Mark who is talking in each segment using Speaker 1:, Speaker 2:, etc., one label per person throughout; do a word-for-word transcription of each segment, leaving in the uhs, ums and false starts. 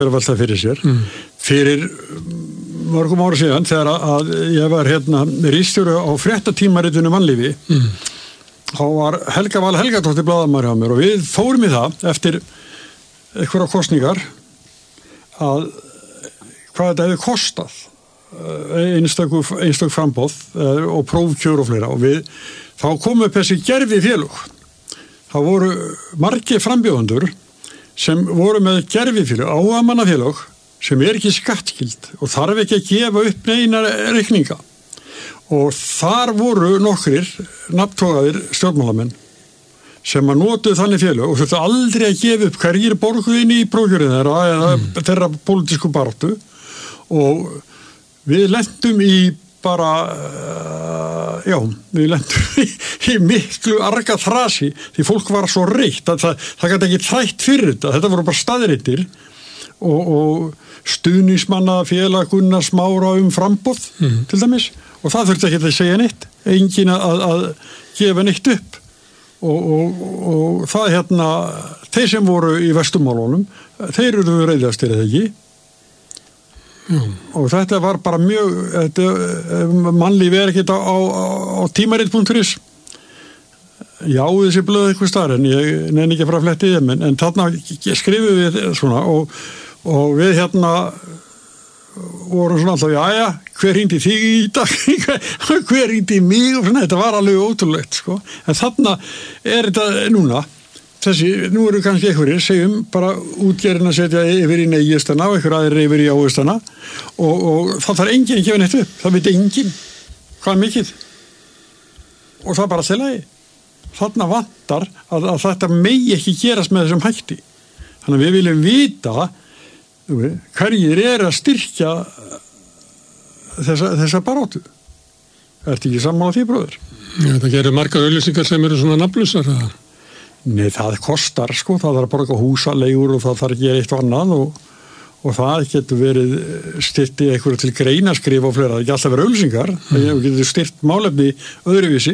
Speaker 1: að velta fyrir sér. Mm. Fyrir mörgum ára síðan þegar að ég var hérna ritstjóri á fréttatímaritinu Mannlífi mm. þá var Helga Val Helgadóttir blaðamaður hjá mér og við fórum í það eftir einhverja kosningar að hvað þetta hefði kostað einstöku, einstöku frambóð og prófkjör og fleira og við þá komum upp þessi gerfi félög. Það voru margir frambjóðendur sem voru með gerfifélög, áhugamannafélög sem er ekki skattskyld og þarf ekki að gefa upp neina reikninga. Og þar voru nokkrir nafntogaðir stjórnmálamenn sem að notuðu þannig félög og þurftu aldrei að gefa upp hverjir borguðu inn í prófkjörinn þeirra eða mm. þeirra pólitísku baráttu og við lentum í bara, uh, já, við lentum í, í miklu arga þrasi því fólk var svo reitt að það, það gæti ekki þrætt fyrir þetta, þetta voru bara staðreyndir og, og stuðningsmanna félag Gunnar Smára um framboð mm. til dæmis og það þurfti ekki að segja neitt, engin að, að gefa neitt upp og, og, og það hérna, þeir sem voru í vestumálunum, þeir eru reiðastir eða ekki. Mm. Og þetta var bara mjög þetta, Mannlífi er ekkert á, á, á tímarit punktur is já þessi blöð eitthvað starf en ég nenni ekki að fara að fletti í þeim en, en þarna skrifum við svona og, og við hérna vorum svona alltaf jájá, hver hringdi þig í dag hver hringdi í mig og svona, þetta var alveg ótrúlegt sko. En þarna er þetta núna þessi, nú eru kannski einhverjir, segjum bara útgerðin að setja yfir í neyjistana og einhver aðrir yfir í áistana og, og það þarf enginn að gefa neitt upp, það veit enginn hvað mikið og það er bara til lagi. Þarna vantar að, að þetta megi ekki gerast með þessum hætti. Þannig að við viljum vita hverjir er að styrkja þessa, þessa baráttu. Ertu ekki sammála því, bróðir?
Speaker 2: Já, það gerir margar auglýsingar sem eru svona nafnlausar að
Speaker 1: Nei, það kostar sko, það þarf að borga húsaleigur og það þarf að gera eitt og annað og, og það getur verið styrt í einhverju til greinaskrif og fleira, það ekki alltaf verið auglýsingar, mm. það getur styrt málefni öðruvísi,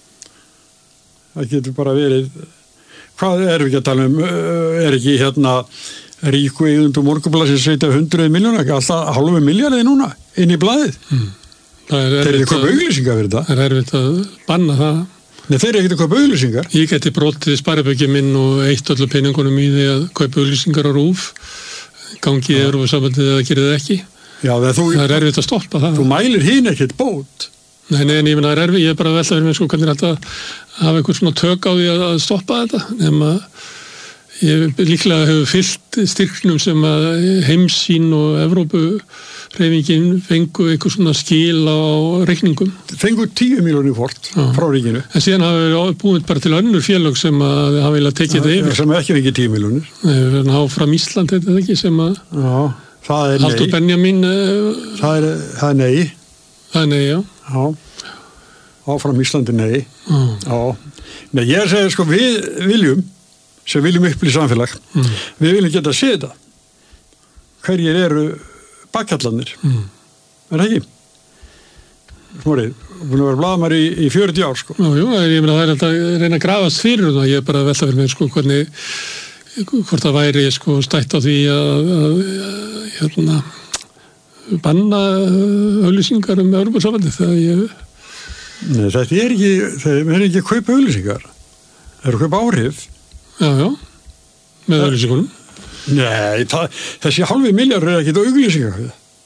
Speaker 1: það getur bara verið, hvað erum við ekki að tala um, er ekki hérna ríku eigundum morgunblaðsins setja hundruð miljónar, ekki alltaf halvu milljarði núna inn í blaðið. Mm. Það er erfitt að, það
Speaker 2: er erfitt að banna það.
Speaker 1: Nei, þeir eru ekkert að kaupa auglýsingar.
Speaker 2: Ég geti brotið sparibauki minn og eitt öllu peningunum í því að kaupa auglýsingar á RÚV, gangi í Evrópusambandið eða gerir það ekki.
Speaker 1: Já, þú,
Speaker 2: það er erfitt að stoppa það.
Speaker 1: Þú mælir hinn ekkert bót.
Speaker 2: Nei, nei, en ég finna það er erfitt. Ég er bara að velta fyrir mig sko hvernig þetta hafa eitthvað svona tök á því að stoppa þetta. Nefn að ég líklega hefur fyllt styrknum sem að heimsín og Evrópuhreyfingin fengu eitthvað svona skil á reikningum.
Speaker 1: Fengu tíu milljónir fort frá ríkinu.
Speaker 2: En síðan hafa við búið bara til önnur félög sem að hafa viljað tekið þetta yfir.
Speaker 1: Sem ekki fengið tíu milljónir.
Speaker 2: Nei, við erum áfram Ísland, þetta er ekki sem að
Speaker 1: Já, það er nei.
Speaker 2: Haldur Benjamin
Speaker 1: Það er, það er nei.
Speaker 2: Það er nei, já.
Speaker 1: Já. Áfram Íslandi nei.
Speaker 2: Já.
Speaker 1: Já. Nei, ég er að segja, sko, við viljum sem viljum upplýsa samfélag. Mm. Við viljum geta að sé þetta. Hverjir eru bakkallarnir? Mm. Er það ekki? Smórið, búin að vera blaðamær í, í fjörutíu ár, sko.
Speaker 2: Jú, jú, ég meina það er alltaf að reyna að grafast fyrir það. Ég er bara að velta fyrir mig, sko, hvernig, hvort það væri, sko, stætt á því að, að, að hérna, banna auglýsingar um Evrópusambandið. Það ég...
Speaker 1: Nei, þetta er ekki, það er ekki að kaupa auglýsingar. Það er að kaupa áhrif.
Speaker 2: Já, já, með auglýsingunum.
Speaker 1: Nei, það, þessi halvi milljarður er ekki á auglýsingar.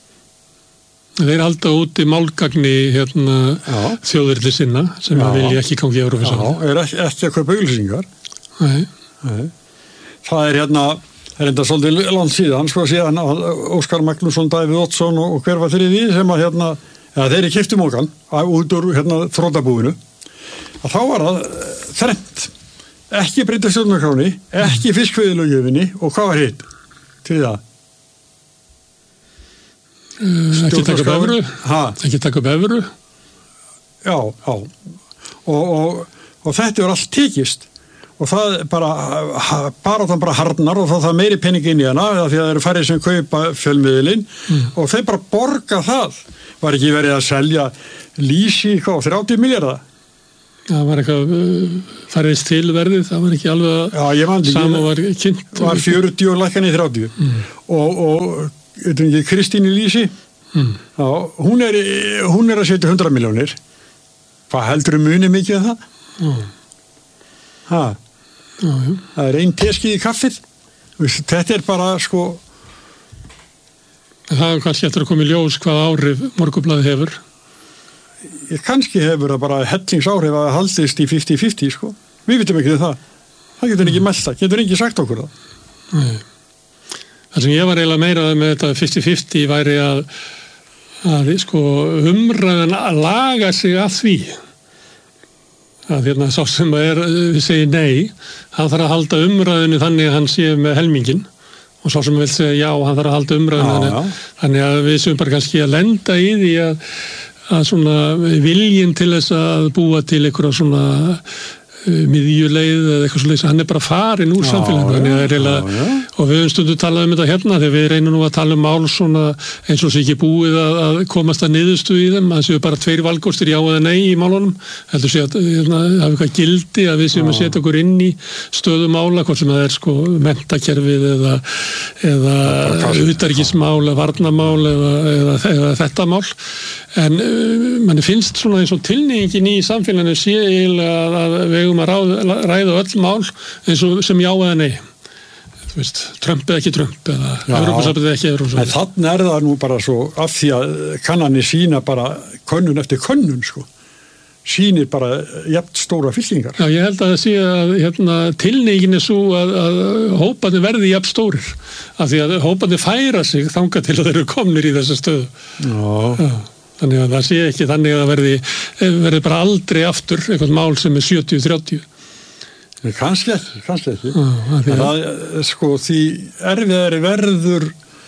Speaker 2: Þeir halda út í málgagni hérna, þjóðirli sinna sem að vilja ekki gangi í Evrópusambandið.
Speaker 1: Já, er ekki, ekki að kaupa auglýsingar.
Speaker 2: Nei.
Speaker 1: Nei. Það er hérna, það er enda svolítið land síðan, sko síðan Óskar Magnússon, Davíð Oddsson og hver var þeir í því sem að hérna, ja, þeir eru keyptu mókan út úr hérna þrotabúinu. Að þá var það þrennt. Ekki breyta stjórnarskráni, ekki fiskveiðilöggjöfinni og hvað var hitt til það?
Speaker 2: Uh, ekki taka upp evru. Ekki taka upp evru.
Speaker 1: Já, já. Og, og, og þetta er allt tekist og það bara, bara þann bara harnar og það, það meiri pening inn í hana því að það eru færri sem kaupa fjölmiðlinn mm. og þeir bara borga það. Var ekki verið að selja lýsi, hvað, þrjátíu milljarða?
Speaker 2: það var eitthvað fariðist til verðið, það var ekki alveg
Speaker 1: að
Speaker 2: sama var kynnt.
Speaker 1: Var fjörutíu og lækkan í þrjátíu mm. og, og veitum ekki, Kristín Lísi, mm. já, hún, er, hún er að setja hundrað milljónir. Hvað heldur þú muni mikið af það? Mm. Ha? Já, já. Það er ein teskið í kaffið. Þetta er bara, sko...
Speaker 2: Það er kannski eftir að koma í ljós hvað áhrif Morgunblaðið hefur.
Speaker 1: Kannski hefur það bara hellingsáhrif að haldist í fimmtíu fimmtíu, sko. Við vitum ekki það. Það getur ekki melda, getur ekki sagt okkur það.
Speaker 2: Nei. Það sem ég var eiginlega meira með þetta fimmtíu fimmtíu væri að, að sko, umræðan að laga sig að því. Að hérna sá sem er, við segjum nei, hann þarf að halda umræðinu þannig að hann sé með helmingin. Og svo sem vil segja já, hann þarf að halda umræðinu. Já, já. Þannig að við sem bara kannski að lenda í því að að svona viljinn til þess að búa til einhverja svona uh, miðjuleið eða eitthvað svoleiðis, hann er bara farin úr samfélaginu, þannig að það er eiginlega, og við höfum stundu talað um þetta hérna, þegar við reynum nú að tala um mál svona eins og sé ekki búið að, að komast að niðurstöðu í þeim, það séu bara tveir valkostir já eða nei í málunum, heldur sé að hérna, hafa eitthvað gildi að við séum að setja okkur inn í stöðu mála, hvort sem það er sko menntakerfið eða, eða utanríkismál eða varnarmál eða, eða, eða þetta mál. En uh, manni finnst svona eins og tilnýjingin í samfélaginu sé eiginlega að við eigum að ráð, ræða öll mál eins og sem já eða nei. Þú veist, Trump eða ekki Trump eða Evrópusambandið eða ekki Evrópusambandið.
Speaker 1: Þannig er það nú bara svo af því að kannanir sína bara könnun eftir könnun, sko. Sýnir bara jafn stóra fylkingar.
Speaker 2: Já, ég held að það sé að hérna, tilnýjingin er svo að, að hóparnir verði jafn stórir. Af því að hóparnir færa sig þangað til að þeir eru komnir í þessa stöðu.
Speaker 1: Já. Já.
Speaker 2: Þannig að það sé ekki þannig að það verði, verði bara aldrei aftur eitthvað mál sem er sjötíu þrjátíu.
Speaker 1: Kannski ekki, kannski ekki. Ah, það, það, sko, því erfiðari verður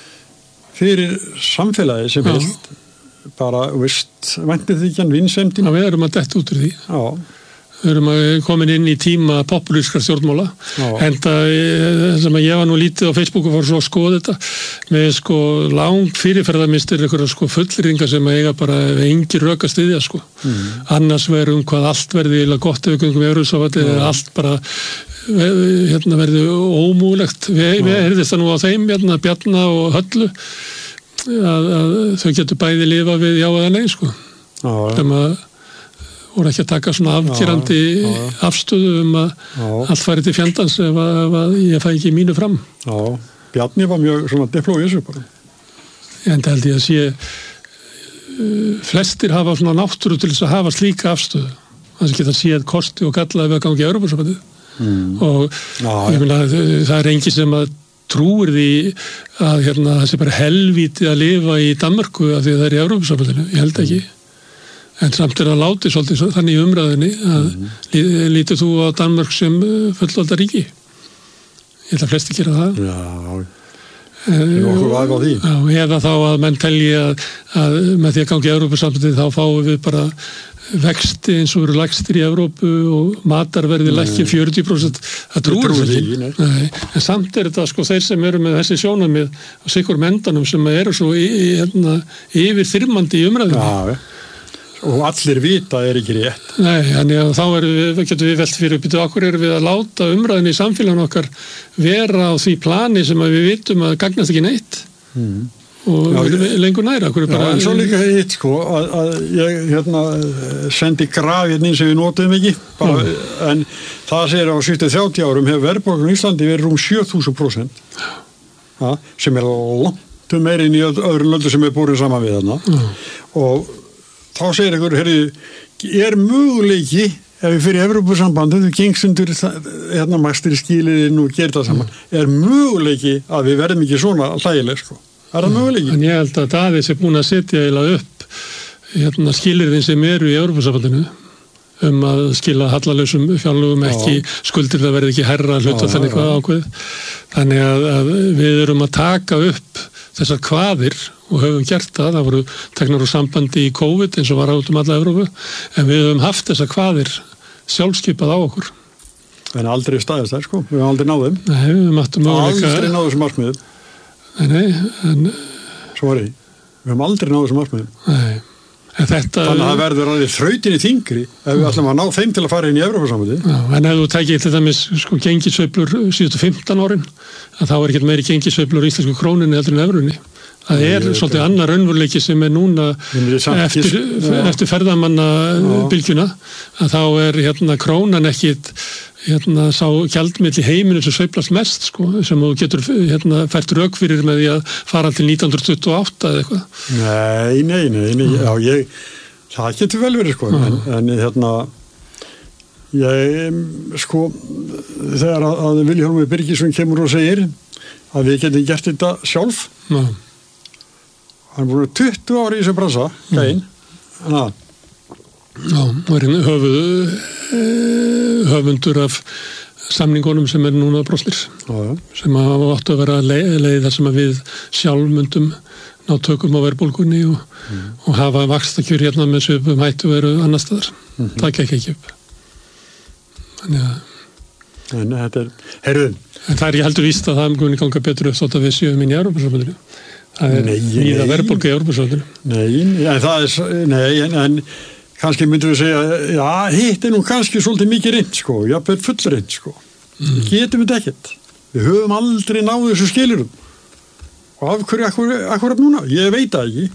Speaker 1: fyrir samfélagi sem heilt, bara, veist, væntir því ekki hann vinsemdin.
Speaker 2: Já, við erum að detta út úr því.
Speaker 1: Já.
Speaker 2: Við erum að komin inn í tíma populískar stjórnmála. En það sem að ég var nú lítið á Facebook og fór svo að skoða þetta með sko lang fyrirferðarmistir einhverja sko fullringa sem að eiga bara engin rök að styðja sko. Mm. Annars verður um hvað allt verði eða gott ef við göngum Evrópusambandið eða allt bara hérna verði ómúlegt. Við, við heyrðist það nú á þeim hérna Bjarna og Höllu að, að þau getur bæði lifa við já eða nei sko. Já. Sem að voru ekki að taka svona afgerandi já, já. afstöðu um að já. allt færi til fjandans ef að, ef að ég fæ ekki mínu fram.
Speaker 1: Já, Bjarni var mjög svona diplóísu bara.
Speaker 2: En það held ég að sé uh, flestir hafa svona náttúru til þess að hafa slíka afstöðu. Þannig geta séð kosti og galla ef að gangi Evrópusambandið. Mm. Og já, ég meina það er engi sem að trúir því að hérna, það sé bara helvíti að lifa í Danmörku af því að það er í Evrópusambandinu. Ég held ekki. Mm. En samt er að láti svolítið þannig í umræðinni að mm. lítur þú á Danmörk sem fullvalda ríki? Ég held að flesti gera það.
Speaker 1: Já, það er okkur aðeins á því.
Speaker 2: Já, eða þá að menn telji að, að með því að gangi Evrópusambandið þá fáum við bara vexti eins og eru lægstir í Evrópu og matarverði lækki fjörutíu prósent. Það trúir það ekki. Nei. Nei. En samt er þetta sko þeir sem eru með þessi sjónarmið á sikur mendanum sem eru svo í, í, hérna, yfir þyrmandi í umræðinni.
Speaker 1: Já, og allir vita er ekki rétt.
Speaker 2: Nei, þannig að þá erum við, getum við velt fyrir uppbyttu, okkur erum við að láta umræðinni í samfélaginu okkar vera á því plani sem að við vitum að gagnast ekki neitt. Mm. Og já, við erum lengur næra.
Speaker 1: Já, bara, en svo líka hitt, sko, að, að ég hérna, sendi graf hérna sem við notum ekki, bara, en það segir á síðustu þrjátíu árum hefur verðbólgan í Íslandi verið rúm sjö þúsund prósent, ja, sem er langt meira inn í öðrum löndum sem er búin saman við þarna. Mm. Og þá segir einhver, herri, er möguleiki ef við fyrir Evrópusambandið, við gengst undir hérna mastir skilirinn og gerir það saman, er möguleiki að við verðum ekki svona hlægileg, sko. Er það möguleiki?
Speaker 2: En ég held að Davíð sé búin að setja eiginlega upp hérna, skilirinn sem eru í Evrópusambandinu um að skila hallalausum fjárlögum ekki, skuldir það verði ekki herra hluta þannig hvað ákveð. Þannig að, að við erum að taka upp þessar kvaðir og höfum gert það, það voru teknar úr sambandi í COVID eins og var át um alla Evrópu, en við höfum haft þessar kvaðir sjálfskipað á okkur.
Speaker 1: En aldrei staðist það, sko, við höfum aldrei náðum.
Speaker 2: Nei, við höfum aftur möguleika.
Speaker 1: Aldrei náðu þessum markmiðum.
Speaker 2: Nei, nei, en...
Speaker 1: Svo var ég, við höfum aldrei náðu þessum markmiðum.
Speaker 2: Nei, en þetta...
Speaker 1: Þannig að það verður alveg þrautinni þingri ef við ætlum að ná þeim til að fara inn í Evrópusambandið.
Speaker 2: Já, en ef þú tekir til dæmis sko gengisveiflur síðustu fimmtán árin, að þá er ekkert meiri gengisveiflur í íslensku krónunni heldur en evrunni. Það er Nei, svolítið annar raunveruleiki sem er núna eftir, eftir ferðamanna bylgjuna, að þá er hérna krónan ekkit hérna sá gjaldmiðl í heiminum sem sveiflast mest sko, sem þú getur hérna fært rök fyrir með því að fara til nítján hundruð tuttugu og átta eða eitthvað.
Speaker 1: Nei, nei, nei, nei já, ég, það getur vel verið sko, en, en hérna ég, sko þegar að, að Vilhjálmur Birgisson kemur og segir að við getum gert þetta sjálf já. Hann er búin tuttugu ári í þessu bransa, gæinn. Mm.
Speaker 2: Já, og er höfuð, höfundur af samningunum sem er núna brostnir. Já, já. Sem hafa átt að vera leið, leið þar sem að við sjálf myndum ná tökum á verðbólgunni og, mm. og hafa vaxtakjör hérna með svipum hættu veru annar staðar. Mm-hmm. Það gekk ekki upp. Þannig að...
Speaker 1: En þetta er... Heyrðu.
Speaker 2: En það er ég heldur víst að það muni ganga betur upp þótt að við séum inn í Evrópusambandinu. Það er nýða verðbólgu í Evrópusambandinu.
Speaker 1: Nei, en það er... Nei, en, en kannski myndum við segja, já, hitt er nú kannski svolítið mikið reynd, sko. Jafnvel full reynd, sko. Mm. Við getum þetta ekkert. Við höfum aldrei náð þessu skilurum. Og af hverju akkurat, akkurat núna? Ég veit það ekki.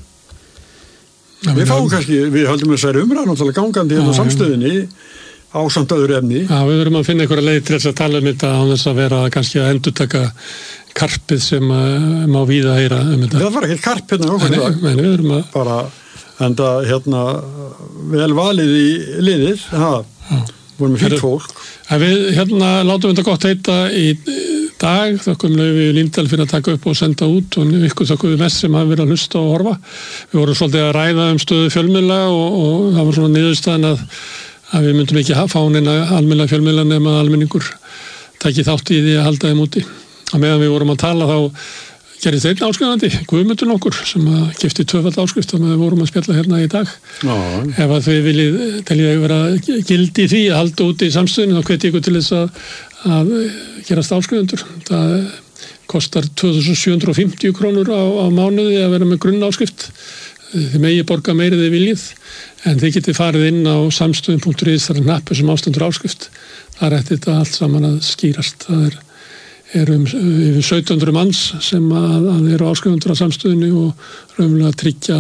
Speaker 1: Ja, við fáum kannski, við höldum þessari umræð náttúrulega gangandi hérna á samstöðinni ásamt öðru efni.
Speaker 2: Já, við verðum að finna einhverja leið til þess að tala um þetta án þess að vera kannski að endurtaka karpið sem uh, má víða heyra um þetta.
Speaker 1: Það var ekki karp hérna okkur í dag.
Speaker 2: Nei, við verðum að...
Speaker 1: Bara enda hérna vel valið í liðið, það vorum við fínt fólk.
Speaker 2: En við hérna látum þetta gott heita í dag, þakkum Laufey Líndal fyrir að taka upp og senda út og ykkur þakkum við mest sem hafa verið að hlusta og horfa. Við vorum svolítið að ræða um stöðu fjölmiðla og, og það var svona niðurstaðan að, að við myndum ekki fá neina almennilega fjölmiðla nema almenningur taki þátt í því að halda þeim úti. Á meðan við vorum að tala þá gerðist einn áskrifandi, Guðmundur nokkur, sem að keypti tvöfald áskrift og við vorum að spjalla hérna í dag. Já. Ef að þið viljið teljið að vera gildi í því að halda úti í samstöðinu, þá hveti ykkur til þess að, að gerast áskrifundur. Það kostar tvö þúsund sjö hundruð og fimmtíu krónur á, á mánuði að vera með grunnáskrift. Þið megi borga meiri þið viljið, en þið getið farið inn á samstöðin punktur is þar er hnappur sem ástendur áskrift. Það er þetta allt saman að skýrast. Það er er um yfir sautján hundruð manns sem að, að eru áskrifundur á samstöðinu og raunverulega að tryggja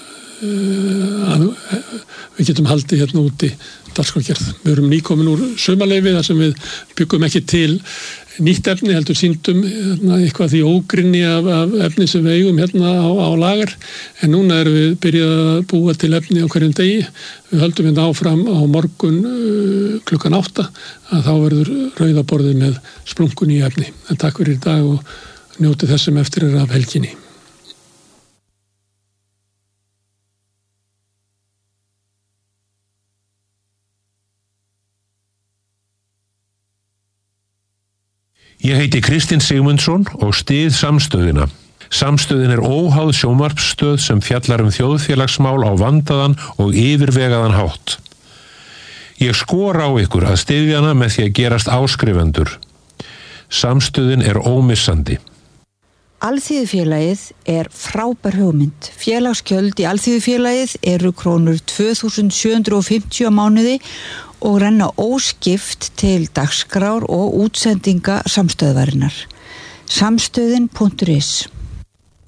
Speaker 2: uh, að við getum haldið hérna úti dagskrárgerð. Við erum nýkomin úr sumarleyfi þar sem við byggum ekki til nýtt efni, heldur sýndum hérna, eitthvað því ógrynni af, af efni sem við eigum hérna á, á lagar, en núna erum við byrjað að búa til efni á hverjum degi. Við höldum hérna áfram á morgun uh, klukkan átta að þá verður rauðaborðið með splunkun í efni. En takk fyrir í dag og njótið þess sem eftir er af helginni.
Speaker 3: Ég heiti Kristinn Sigmundsson og styð samstöðina. Samstöðin er óháð sjónvarpsstöð sem fjallar um þjóðfélagsmál á vandaðan og yfirvegaðan hátt. Ég skora á ykkur að styðja hana með því að gerast áskrifendur. Samstöðin er ómissandi.
Speaker 4: Alþýðufélagið er frábær hugmynd. Félagsgjöld í Alþýðufélagið eru krónur tvö þúsund sjö hundruð og fimmtíu á mánuði og renna óskipt til dagskrár og útsendinga samstöðvarinnar. Samstöðin punktur is